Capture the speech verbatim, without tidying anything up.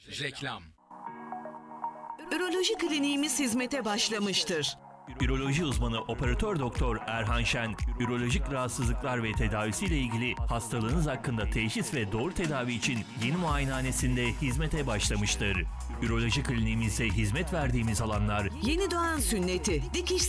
Reklam. Üroloji kliniğimiz hizmete başlamıştır. Üroloji uzmanı operatör doktor Erhan Şen, ürolojik rahatsızlıklar ve tedavisiyle ilgili hastalığınız hakkında teşhis ve doğru tedavi için yeni muayenehanesinde hizmete başlamıştır. Üroloji kliniğimizde hizmet verdiğimiz alanlar: Yeni doğan sünneti, dikiş